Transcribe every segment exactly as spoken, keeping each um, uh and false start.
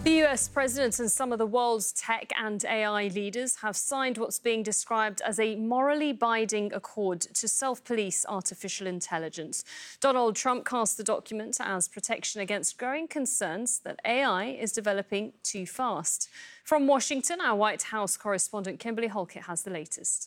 The U S president and some of the world's tech and A I leaders have signed what's being described as a morally binding accord to self-police artificial intelligence. Donald Trump cast the document as protection against growing concerns that A I is developing too fast. From Washington, our White House correspondent Kimberly Halkett has the latest.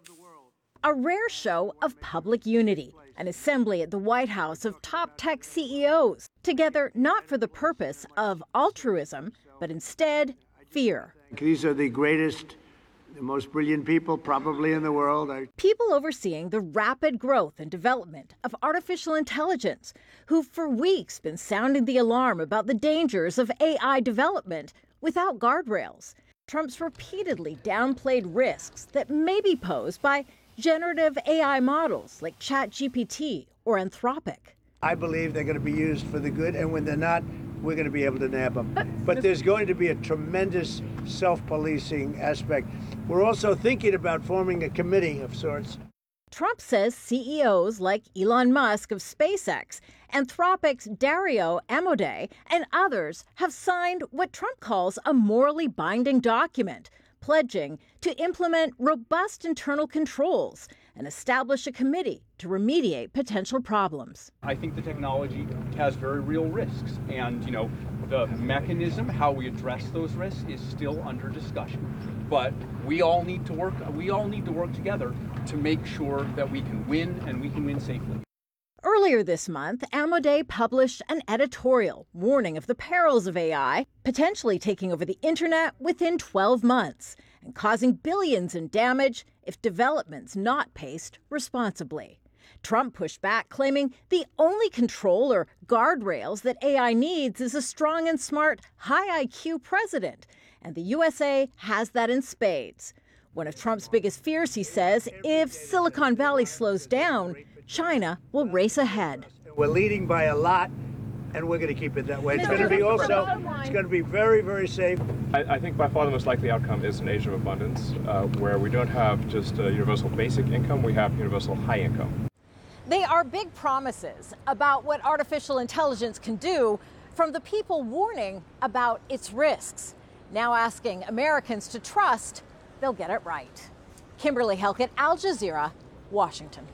A rare show of public unity, an assembly at the White House of top tech C E Os, together not for the purpose of altruism, but instead fear. These are the greatest, the most brilliant people probably in the world. I... People overseeing the rapid growth and development of artificial intelligence, who've for weeks been sounding the alarm about the dangers of A I development without guardrails. Trump's repeatedly downplayed risks that may be posed by generative A I models like ChatGPT or Anthropic. I believe they're going to be used for the good, and when they're not, we're going to be able to nab them. But, but there's going to be a tremendous self-policing aspect. We're also thinking about forming a committee of sorts. Trump says C E Os like Elon Musk of SpaceX, Anthropic's Dario Amodei, and others have signed what Trump calls a morally binding document, pledging to implement robust internal controls and establish a committee to remediate potential problems. I think the technology has very real risks, and you know, the mechanism, how we address those risks, is still under discussion. But we all need to work. We all need to work together to make sure that we can win, and we can win safely. Earlier this month, Amodei published an editorial warning of the perils of A I, potentially taking over the internet within twelve months and causing billions in damage if development's not paced responsibly. Trump pushed back, claiming the only control or guardrails that A I needs is a strong and smart, high I Q president, and the U S A has that in spades. One of Trump's biggest fears, he says, if Silicon Valley slows down, China will race ahead. We're leading by a lot, and we're going to keep it that way. It's going to be also, it's going to be very, very safe. I, I think by far the most likely outcome is an age of abundance, uh, where we don't have just a universal basic income, we have universal high income. They are big promises about what artificial intelligence can do from the people warning about its risks, now asking Americans to trust they'll get it right. Kimberly Halkett, Al Jazeera, Washington.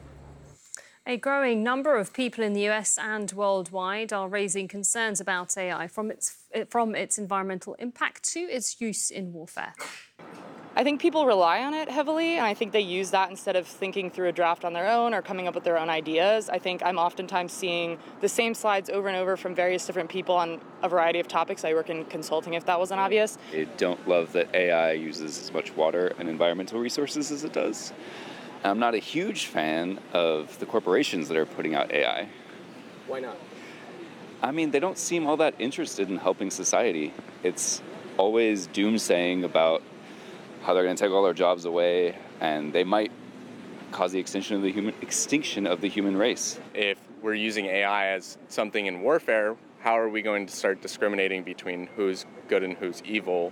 A growing number of people in the U S and worldwide are raising concerns about A I, from its, from its environmental impact to its use in warfare. I think people rely on it heavily, and I think they use that instead of thinking through a draft on their own or coming up with their own ideas. I think I'm oftentimes seeing the same slides over and over from various different people on a variety of topics. I work in consulting, if that wasn't obvious. I don't love that A I uses as much water and environmental resources as it does. I'm not a huge fan of the corporations that are putting out A I. Why not? I mean, they don't seem all that interested in helping society. It's always doomsaying about how they're going to take all our jobs away, and they might cause the extinction of the human extinction of the human race. If we're using A I as something in warfare, how are we going to start discriminating between who's good and who's evil?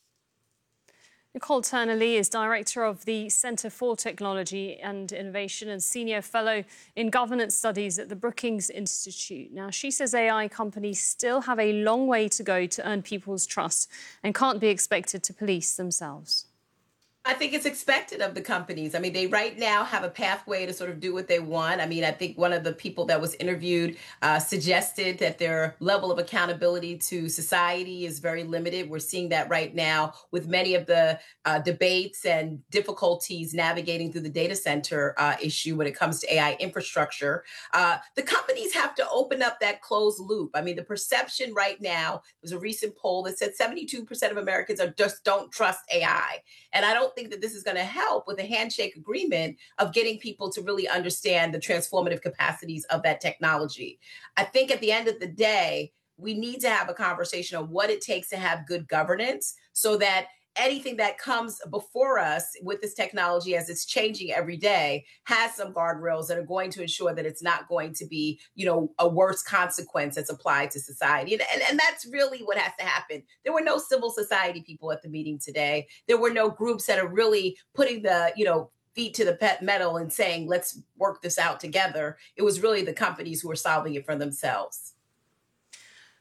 Nicole Turner-Lee is Director of the Centre for Technology and Innovation and Senior Fellow in Governance Studies at the Brookings Institute. Now, she says A I companies still have a long way to go to earn people's trust and can't be expected to police themselves. I think it's expected of the companies. I mean, they right now have a pathway to sort of do what they want. I mean, I think one of the people that was interviewed uh, suggested that their level of accountability to society is very limited. We're seeing that right now with many of the uh, debates and difficulties navigating through the data center uh, issue when it comes to A I infrastructure. Uh, the companies have to open up that closed loop. I mean, the perception right now, there was a recent poll that said seventy-two percent of Americans are just don't trust A I. And I don't think that this is going to help with a handshake agreement of getting people to really understand the transformative capacities of that technology. I think at the end of the day, we need to have a conversation on what it takes to have good governance so that anything that comes before us with this technology as it's changing every day has some guardrails that are going to ensure that it's not going to be, you know, a worse consequence that's applied to society. And, and, and that's really what has to happen. There were no civil society people at the meeting today. There were no groups that are really putting the, you know, feet to the pet metal and saying, let's work this out together. It was really the companies who were solving it for themselves.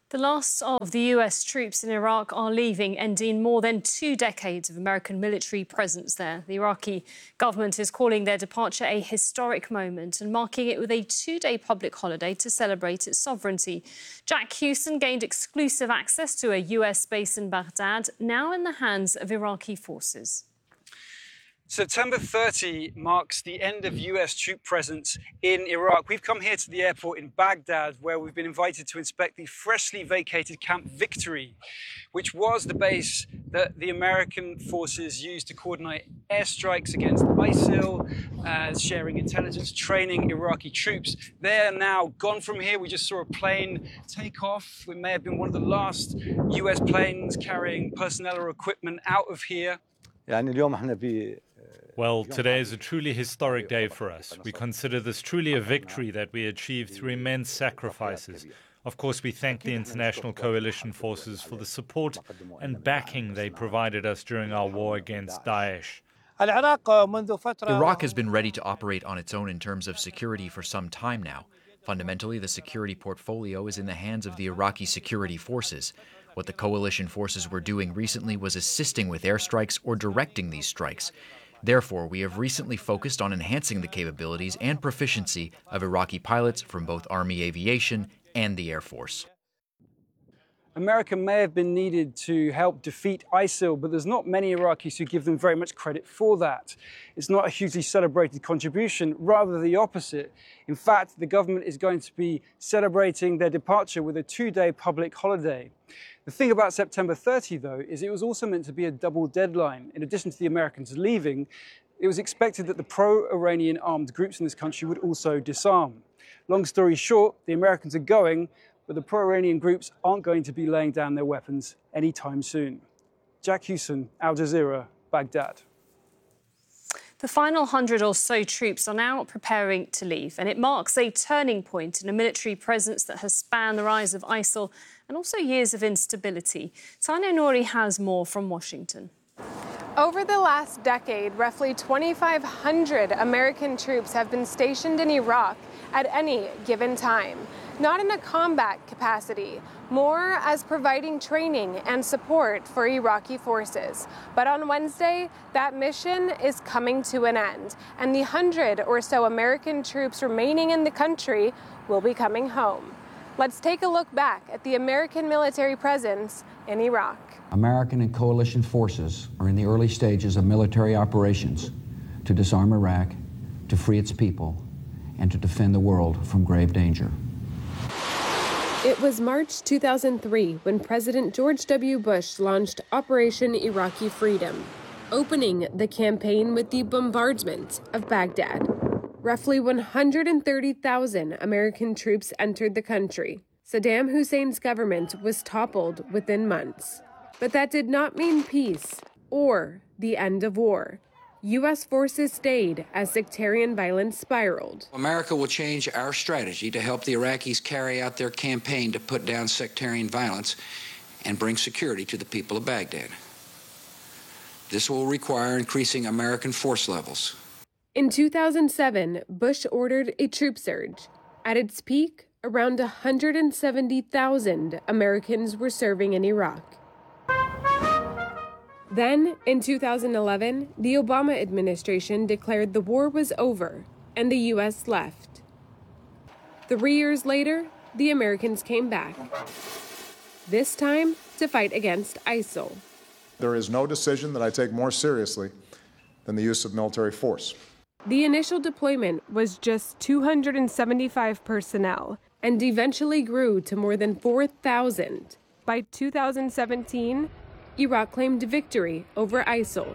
The last of the U S troops in Iraq are leaving, ending more than two decades of American military presence there. The Iraqi government is calling their departure a historic moment and marking it with a two-day public holiday to celebrate its sovereignty. Jack Hewson gained exclusive access to a U S base in Baghdad, now in the hands of Iraqi forces. September thirtieth marks the end of U S troop presence in Iraq. We've come here to the airport in Baghdad, where we've been invited to inspect the freshly vacated Camp Victory, which was the base that the American forces used to coordinate airstrikes against ISIL, uh, sharing intelligence, training Iraqi troops. They're now gone from here. We just saw a plane take off. It may have been one of the last U S planes carrying personnel or equipment out of here. Well, today is a truly historic day for us. We consider this truly a victory that we achieved through immense sacrifices. Of course, we thank the international coalition forces for the support and backing they provided us during our war against Daesh. Iraq has been ready to operate on its own in terms of security for some time now. Fundamentally, the security portfolio is in the hands of the Iraqi security forces. What the coalition forces were doing recently was assisting with airstrikes or directing these strikes. Therefore, we have recently focused on enhancing the capabilities and proficiency of Iraqi pilots from both Army Aviation and the Air Force. America may have been needed to help defeat ISIL, but there's not many Iraqis who give them very much credit for that. It's not a hugely celebrated contribution, rather the opposite. In fact, the government is going to be celebrating their departure with a two-day public holiday. The thing about September thirtieth, though, is it was also meant to be a double deadline. In addition to the Americans leaving, it was expected that the pro-Iranian armed groups in this country would also disarm. Long story short, the Americans are going, but the pro-Iranian groups aren't going to be laying down their weapons anytime soon. Jack Hewson, Al Jazeera, Baghdad. The final hundred or so troops are now preparing to leave, and it marks a turning point in a military presence that has spanned the rise of ISIL and also years of instability. Tanya Nouri has more from Washington. Over the last decade, roughly twenty-five hundred American troops have been stationed in Iraq at any given time. Not in a combat capacity, more as providing training and support for Iraqi forces. But on Wednesday, that mission is coming to an end, and the hundred or so American troops remaining in the country will be coming home. Let's take a look back at the American military presence in Iraq. American and coalition forces are in the early stages of military operations to disarm Iraq, to free its people, and to defend the world from grave danger. It was March two thousand three when President George W. Bush launched Operation Iraqi Freedom, opening the campaign with the bombardment of Baghdad. Roughly one hundred thirty thousand American troops entered the country. Saddam Hussein's government was toppled within months. But that did not mean peace or the end of war. U S forces stayed as sectarian violence spiraled. America will change our strategy to help the Iraqis carry out their campaign to put down sectarian violence and bring security to the people of Baghdad. This will require increasing American force levels. In two thousand seven, Bush ordered a troop surge. At its peak, around one hundred seventy thousand Americans were serving in Iraq. Then, in two thousand eleven, the Obama administration declared the war was over and the U S left. Three years later, the Americans came back, this time to fight against ISIL. There is no decision that I take more seriously than the use of military force. The initial deployment was just two hundred seventy-five personnel and eventually grew to more than four thousand. By two thousand seventeen, Iraq claimed victory over ISIL.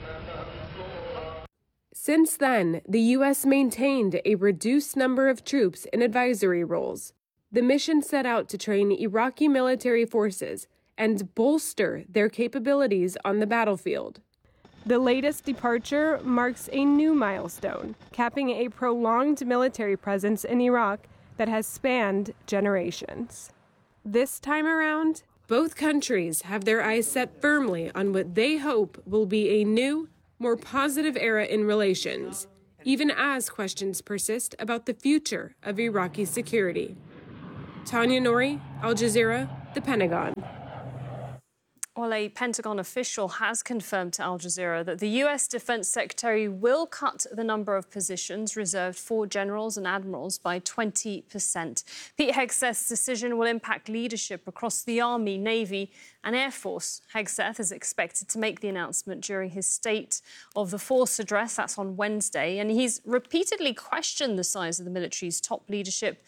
Since then, the U S maintained a reduced number of troops in advisory roles. The mission set out to train Iraqi military forces and bolster their capabilities on the battlefield. The latest departure marks a new milestone, capping a prolonged military presence in Iraq that has spanned generations. This time around, both countries have their eyes set firmly on what they hope will be a new, more positive era in relations, even as questions persist about the future of Iraqi security. Tanya Nouri, Al Jazeera, the Pentagon. Well, a Pentagon official has confirmed to Al Jazeera that the U S Defense Secretary will cut the number of positions reserved for generals and admirals by twenty percent. Pete Hegseth's decision will impact leadership across the Army, Navy and Air Force. Hegseth is expected to make the announcement during his State of the Force address. That's on Wednesday. And he's repeatedly questioned the size of the military's top leadership